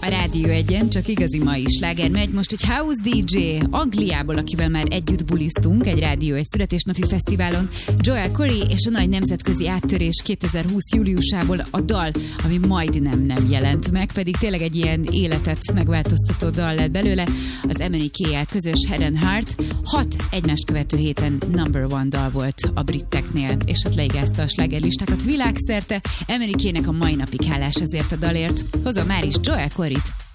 A Rádió Egyen csak igazi mai sláger megy. Most egy house DJ Angliából, akivel már együtt buliztunk egy Rádió Egy születésnapi fesztiválon. Joel Corry és a nagy nemzetközi áttörés 2020 júliusából a dal, ami majdnem nem jelent meg, pedig tényleg egy ilyen életet megváltoztató dal lett belőle. Az MNEK-jel közös Head and Heart 6 egymást követő héten number one dal volt a briteknél, és ott leigázta a slágerlistákat világszerte. MNEK-nek a mai napig hálás ezért a dalért. Hozom már is Joel Corryt.